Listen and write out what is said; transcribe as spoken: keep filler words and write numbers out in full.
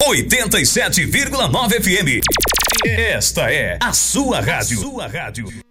oitenta e sete vírgula nove F M. Esta é a sua rádio. Sua rádio.